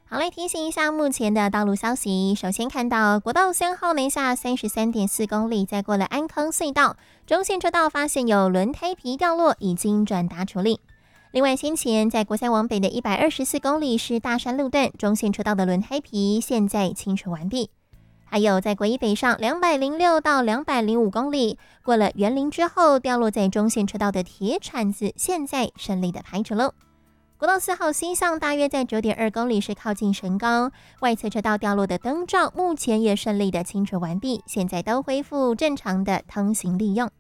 好，来提醒一下目前的道路消息。首先看到国道3号南下33.4公里，在过了安坑隧道，中线车道发现有轮胎皮掉落，已经转达处理。另外，先前在国三往北的124公里是大山路段，中线车道的轮胎皮现在清除完毕。还有在国一北上206到205公里，过了园林之后，掉落在中线车道的铁铲子现在顺利的排除喽。国道4号西向大约在9.2公里是靠近神冈，外侧车道掉落的灯罩目前也顺利的清除完毕，现在都恢复正常的通行利用。